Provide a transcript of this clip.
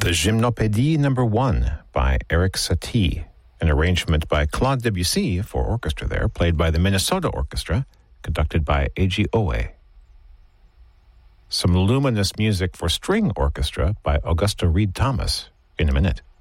The Gymnopédie No. 1 by Eric Satie, an arrangement by Claude Debussy for orchestra there, played by the Minnesota Orchestra, conducted by Eiji Oe. Some luminous music for string orchestra by Augusta Reed Thomas in a minute.